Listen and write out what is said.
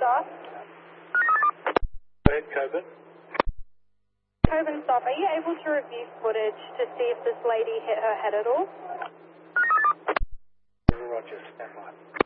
Staff. Go ahead, Coburn. Coburn Staff, are you able to review footage to see if this lady hit her head at all? Roger, stand by.